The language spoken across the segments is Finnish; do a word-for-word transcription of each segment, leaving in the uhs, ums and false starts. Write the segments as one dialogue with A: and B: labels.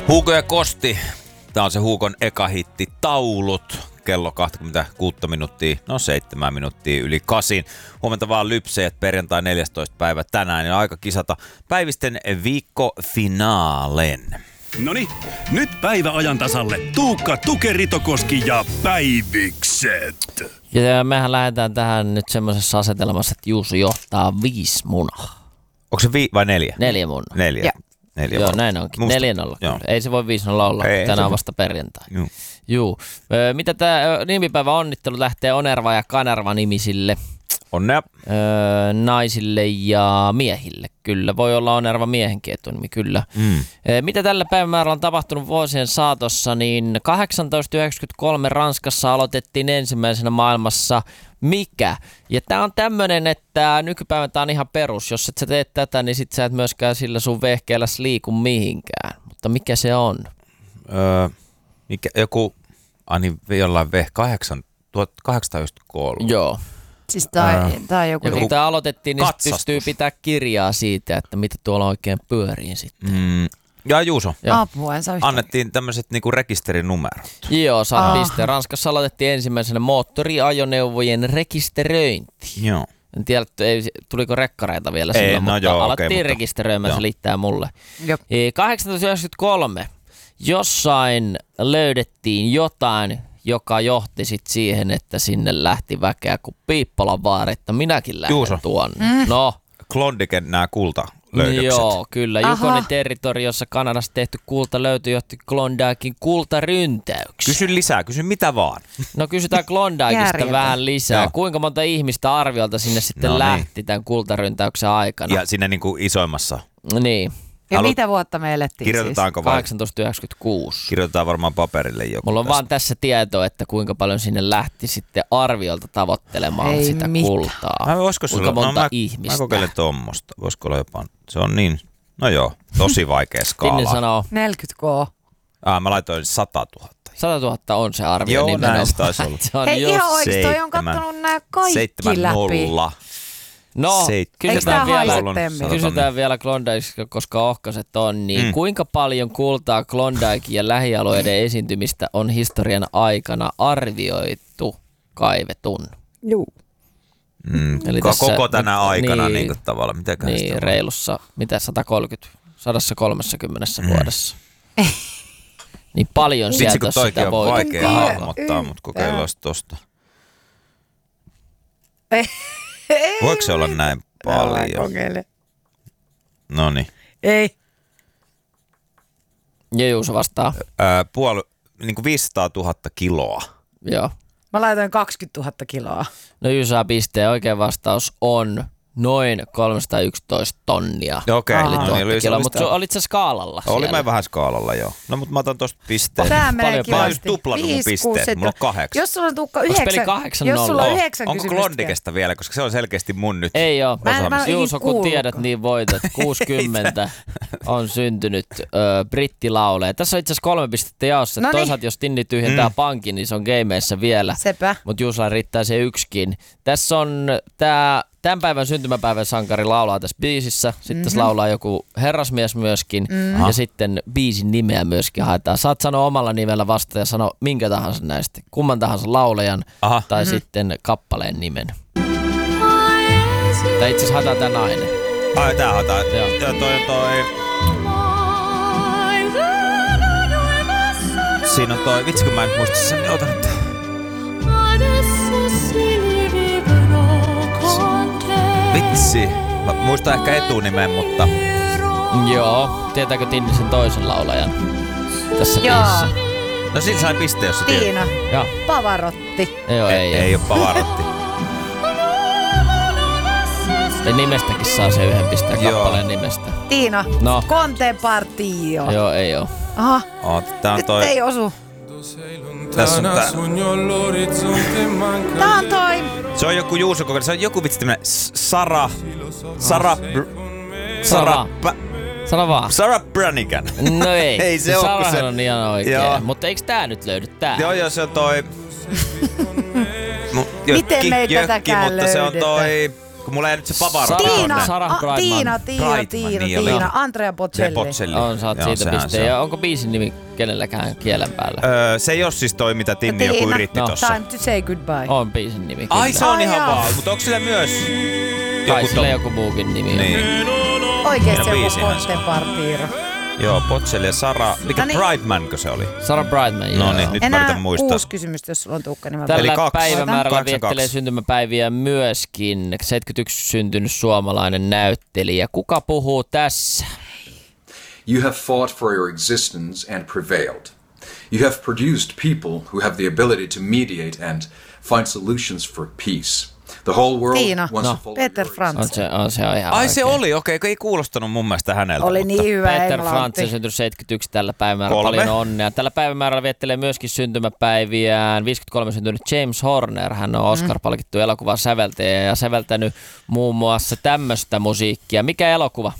A: Huuko ja Kosti. Tää on se Huukon eka hitti Taulut. Kello kaksikymmentäkuusi minuuttia, no seitsemän minuuttia yli kasin. Huomenta vaan lypsejät, perjantai neljästoista päivä tänään ja aika kisata päivisten viikkofinaalen.
B: Noniin, nyt päivä ajan tasalle. Tuukka, Tuke, Ritokoski ja Päivikset.
C: Ja mehän lähdetään tähän nyt semmoisessa asetelmassa, että Juuso johtaa viisi munaa.
A: Onko se vi- vai neljä?
C: Neljä munaa.
A: Neljä.
C: Ja.
A: Neljä
C: Joo,
A: munaa.
C: näin onkin.
A: Musta,
C: Neljä nolla.
A: Joo.
C: Ei se voi viisi nolla olla,
A: Ei,
C: tänään on
A: se...
C: vasta perjantai.
A: Joo.
C: Juu. Mitä tää nimipäivä onnittelut lähtee Onerva ja Kanerva nimisille
A: Onnea.
C: öö, naisille ja miehille. Kyllä, voi olla Onerva miehenkin etunimi, kyllä.
A: Mm.
C: Mitä tällä päivämäärällä on tapahtunut vuosien saatossa, niin tuhatkahdeksansataayhdeksänkymmentäkolme Ranskassa aloitettiin ensimmäisenä maailmassa mikä? Ja tää on tämmönen, että nykypäivän tää on ihan perus. Jos et sä teet tätä, niin sit sä et myöskään sillä sun vehkeelläs liiku mihinkään. Mutta mikä se on?
A: Öö, mikä, joku, ani jollain V tuhatkahdeksansataayhdeksänkymmentäkolme.
C: Joo.
D: Siis tää,
A: Ää,
D: tää on joku...
C: Ja kun tää aloitettiin, niin
A: katsastus.
C: pystyy pitää kirjaa siitä, että mitä tuolla oikein pyörii sitten.
A: Mm. Ja Juuso,
D: Apua, en saa yhtään.
A: annettiin tämmöiset niinku rekisterinumerot.
C: Joo, saat
D: Aha.
C: piste. Ranskassa aloitettiin ensimmäisenä moottoriajoneuvojen rekisteröinti.
A: Joo.
C: En tiedä, ei, tuliko rekkareita vielä
A: Ei,
C: silloin,
A: no
C: mutta
A: joo,
C: alettiin
A: okei, mutta-
C: rekisteröimään,
A: joo.
C: se liittää mulle.
D: Jop.
C: E, tuhatkahdeksansataayhdeksänkymmentäkolme jossain löydettiin jotain, joka johti sit siihen, että sinne lähti väkeä kuin Piippolan vaaretta. Minäkin lähden
A: Juuso.
C: tuonne. Mm. No,
A: Klondiken nämä kultalöydökset.
C: joo, kyllä.
D: Aha.
C: Yukonin territoriossa Kanadassa tehty kultalöytö johti Klondiken kultaryntäyksiin.
A: Kysy lisää, kysy mitä vaan.
C: No kysytään Klondikeista
D: Järjetön.
C: vähän lisää.
A: Joo.
C: Kuinka monta ihmistä arviolta sinne sitten
A: No niin.
C: lähti tämän kultaryntäyksen aikana?
A: Ja sinne niinku isoimmassa.
C: Niin,
D: Ja
A: Haluat-
D: mitä vuotta me elettiin
A: Kirjoitetaanko vai?
C: tuhatkahdeksansataayhdeksänkymmentäkuusi.
A: Kirjoitetaan varmaan paperille joku.
C: Mulla on
A: tästä.
C: vaan tässä tietoa, että kuinka paljon sinne lähti sitten arviolta tavoittelemaan
D: Ei
C: sitä
D: mitään.
C: kultaa.
A: Mä, voisiko
C: Kuinka
A: sulla,
C: monta
A: no, mä,
C: ihmistä?
A: Mä kokeilen tuommoista. Voisiko olla jopa, se on niin, no joo, tosi vaikea
C: Tinni
A: skaala.
C: sanoo,
D: neljäkymmentä koo.
A: Ah, mä laitoin sata tuhatta.
C: sata tuhatta on se arvio
A: Joo,
C: nimenomaan.
A: näin se taisi olla.
D: Hei,
C: Se on
D: ihan
C: jos...
D: oikeesti, toi on
A: seitsemän-
D: kattonut nää kaikki
A: Seitsemän
D: läpi.
A: nolla.
C: No,
A: Seitsemän
D: Eikö tää
C: kysytään
D: haise
C: vielä,
D: temmi?
C: kysytään vielä Klondike, koska ohkaset on, niin
A: Mm.
C: kuinka paljon kultaa Klondike ja lähialueiden esiintymistä on historian aikana arvioitu kaivetun?
D: Juu.
A: Mm,
C: Eli
A: ko-
C: tässä-
A: koko tänä aikana
C: niin,
A: niin, niin tavalla. Mitäköhän sitä
C: Niin,
A: on?
C: reilussa, mitä sata kolmekymmentä, sata kolmekymmentä
A: Mm.
C: vuodessa. Niin paljon
A: Vitsi,
C: sieltä
A: kun toikin
C: sitä
A: on
C: voi
A: vaikea
C: kaivaa.
A: hahmottaa, mutta kokeillaan tosta.
D: Ei,
A: Voiko se olla näin paljon?
D: Kokeile.
A: Noniin.
D: Ei.
C: Ja Juuso vastaa.
A: Öö, puoli, niin kuin viisisataatuhatta kiloa.
C: Joo.
D: Mä laitoin kaksikymmentätuhatta kiloa.
C: No Juuso saa pisteen. Oikea vastaus on noin kolmesataayksitoista tonnia.
A: Okei,
D: Aha.
A: no niin,
C: tuhatta
A: oli,
C: kiloa,
A: oli,
C: mutta
A: sitä-
C: olit sä skaalalla
A: oli
C: siellä?
A: mä vähän skaalalla, joo. No, mutta mä otan tosta pisteen.
D: Tää menee
C: Paljon
A: Mä oon
D: kivasti.
A: just tuplannut mun
D: Viisi,
A: pisteet.
D: kuusi, seitsemän.
A: Mulla on kahdeksan.
D: Jos sulla on Tuukka
C: Onks peli
D: yhdeksän,
C: kahdeksan
D: jos sulla on
C: nolla?
D: yhdeksän
A: Onko
D: kysymystä.
A: Klondikesta vielä, koska se on selkeästi mun nyt.
C: Ei oo.
D: Mä en- mä en
C: Juuso, kun
D: kuullutkaan.
C: tiedät, niin voitat. kuusikymmentä on syntynyt ö, brittilauleja. Tässä on itse asiassa kolme pistettä jaossa.
D: Noniin.
C: Toisaalta jos Tinni tyhjentää
A: Mm.
C: pankin, niin se on gameissa vielä.
D: Sepä.
C: Mutta Juusolla riittää se yksikin. Tässä on tää tämän päivän syntymäpäivän sankari laulaa tässä biisissä. Sitten mm-hmm. tässä laulaa joku herrasmies myöskin. Mm-hmm. Ja sitten biisin nimeä myöskin haetaan. Saat sanoa omalla nimellä vasta ja sanoa minkä tahansa näistä. Kumman tahansa laulajan
A: Aha.
C: tai mm-hmm. sitten kappaleen nimen. Tai itse asiassa haetaan tää nainen.
A: Ai, tää on tää.
C: Joo.
A: Joo, toi on toi. Siinä on toi, vitsi kun mä en muista sen, niin ota nyt. Vitsi. Mä muistan ehkä etunimen, mutta
C: Joo. Tietääkö Tinni sen toisen laulajan tässä
D: Joo.
C: biisissä?
A: no sillä sai piste, jos sä tiedät.
D: Tiina.
C: Joo.
D: Pavarotti.
C: Joo, ei,
A: Ei,
C: ei,
A: ei oo Pavarotti.
C: Ja nimestäkin saa se yhden pisteen
A: Joo.
C: kappaleen nimestä.
D: Tiina.
C: No.
D: Conte Partio.
C: Joo, ei oo.
D: Aha.
A: Oot, tää on
D: Nyt
A: toi.
D: ei osu.
A: Tässä on tää.
D: Tää on toi.
A: Se on joku Juuso kokeilija. Se on joku vitsi tämmönen S- Sara. Sara. Br-
C: Sara.
A: Sara. Pä-
C: Sano vaan.
A: Sarah Branigan.
C: No ei.
A: Ei se oo, kun
C: Sarahan
A: se-
C: on ihan oikein.
A: Joo.
C: Mutta eikö tää nyt löydy tää?
A: Joo, joo, se on toi. Mu-
D: Miten me ei
A: jökki,
D: tätäkään
A: mutta se on
D: löydetä?
A: toi. kun mulla ei nyt se Pavarotti
C: Tiina.
A: tonne.
C: Sarah
D: a,
C: Brightman.
D: Tiina, Tiina,
A: Brightman,
D: Tiina,
A: niin oli.
D: Tiina, Andrea
A: Se
D: Bocelli.
A: Bocelli.
C: On, saat
A: Joo,
C: siitä
A: sehän
C: pisteen.
A: se on.
C: Ja onko biisin nimi kenelläkään kielen päällä?
A: Öö, se ei ole siis toi, mitä Timmi joku
D: Tiina.
A: yritti
C: No.
A: tossa.
D: Time to say goodbye.
C: On biisin nimi.
A: Ai
C: kyllä.
A: se on
D: Ai
A: ihan
D: jaa.
A: vaan, mutta onko sillä myös
C: Kai
A: joku
C: sillä
A: tom-
C: joku muukin nimi on.
A: Niin.
D: Oikeesti
A: Ja
D: joku
A: biisihän se on.
D: Ponte Partiiro.
A: Joo, Bocelli ja Sara. Mikä
D: No niin.
A: Brightmanko se oli?
C: Sarah Brightman, joo.
A: No niin, nyt mä
D: Enää
A: yritän muistaa.
D: kuusi kysymystä, jos sulla on Tuukka, niin mä
C: Tällä
A: Eli kaksi.
C: päivämäärällä
A: kahdeksankymmentäkaksi.
C: viettelee syntymäpäiviä myöskin seitsemänkymmentäyksi syntynyt suomalainen näyttelijä. Kuka puhuu tässä?
E: You have fought for your existence and prevailed. You have produced people who have the ability to mediate and find solutions for peace. The whole world
D: Tiina.
E: wants
C: No.
E: to follow
D: Peter
E: your
D: Frans.
C: On se, on se on ihan
A: Ai se
C: oikein.
A: oli, okei, okay, ei kuulostanut mun mielestä häneltä.
D: Oli
A: mutta...
D: niin hyvä
C: Peter Frans on
D: englanti.
C: syntynyt seitsemänkymmentäyksi tällä päivämäärällä.
A: Kolme.
C: Paljon onnea. Tällä päivämäärällä viettelee myöskin syntymäpäiviään. viisikymmentäkolme syntynyt James Horner. Hän on Oscar-palkittu elokuvan säveltäjä ja säveltänyt muun muassa tämmöistä musiikkia. Mikä elokuva?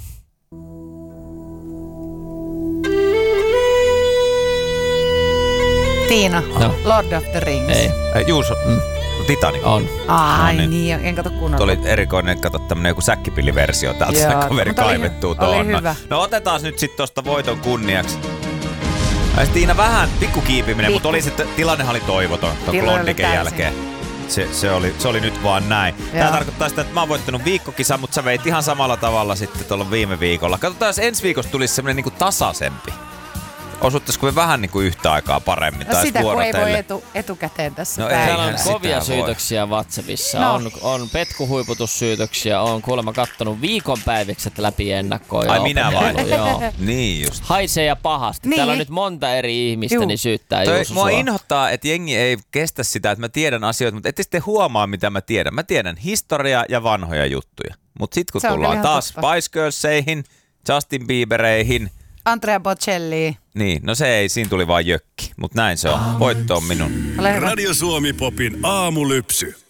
D: Tiina,
C: No.
D: Lord of the Rings.
C: Ei,
A: Ei, Juuso, mm. Titanic.
C: on.
D: Ai
A: No niin.
D: niin, en kato kunnolla.
A: Tuo oli erikoinen, kato tämmönen joku säkkipilliversio täältä.
D: Joo,
A: Kaveri
D: mutta oli
A: kaivettuu
D: hy- oli
A: tuonne.
D: hyvä.
A: No otetaan nyt sitten tosta voiton kunniaksi. Ja sit Tiina vähän pikku kiipiminen,
D: Pikku.
A: mutta oli sitten, tilannehan oli toivoton ton
D: Tilanne oli
A: Klondiken
D: täysin.
A: jälkeen. Se, se, oli, se oli nyt vaan näin. Tää
D: Joo.
A: tarkoittaa sitä, että mä oon voittanut viikkokisan, mutta sä veit ihan samalla tavalla sitten tuolla viime viikolla. Katsotaan, jos ensi viikossa tulisi semmonen niinku tasaisempi. Osuttaisiko me vähän niinku yhtä aikaa paremmin?
D: No
A: tai
D: sitä, kun ei voi
A: vuorotellen?
D: etu, etukäteen tässä
A: No
D: päivällä.
A: eihän
C: Täällä on
A: sitä
C: kovia
A: voi.
C: syytöksiä WhatsAppissa.
D: No.
C: On, on petkuhuiputussyytöksiä. On kuulemma kattonut viikon päivikset läpi ennakkoon. ja
A: Ai minä vai?
C: opetellut, Joo.
A: Niin just.
C: Haisee ja pahasti.
D: Niin.
C: Täällä on nyt monta eri ihmistä,
D: Juu.
C: niin syyttää
A: Toi,
C: Juuso
A: mua
C: sua.
A: inhottaa, että jengi ei kestä sitä, että mä tiedän asioita, mutta ette sitten huomaa, mitä mä tiedän. Mä tiedän historiaa ja vanhoja juttuja. Mutta sitten kun
D: Se on
A: tullaan
D: kyllä
A: taas
D: ihan totta.
A: Spice Girlseihin, Justin Biebereihin,
D: Andrea Bocelli.
A: niin, no se ei, siinä tuli vaan jökki. Mutta näin se on. Voitto on minun.
D: Ole hyvä.
B: Radio Suomi Popin aamulypsy.